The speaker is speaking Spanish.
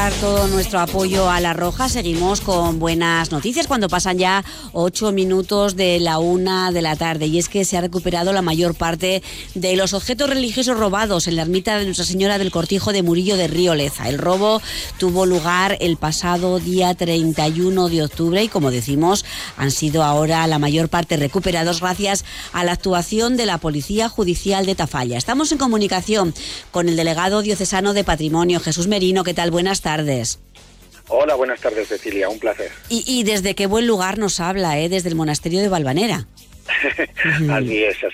dar todo nuestro apoyo a La Roja. Seguimos con buenas noticias cuando pasan ya 8 minutos de la 1 de la tarde. Y es que se ha recuperado la mayor parte de los objetos religiosos robados en la ermita de Nuestra Señora del Cortijo de Murillo de Río Leza. El robo tuvo lugar el pasado día 31 de octubre y, como decimos, han sido ahora la mayor parte recuperados gracias a la actuación de la Policía Judicial de Tafalla. Estamos en comunicación con el delegado diocesano de Patrimonio, Jesús Merino. ¿Qué tal? Buenas tardes. Hola, buenas tardes, Cecilia, un placer. Y desde qué buen lugar nos habla, desde el monasterio de Valvanera. Así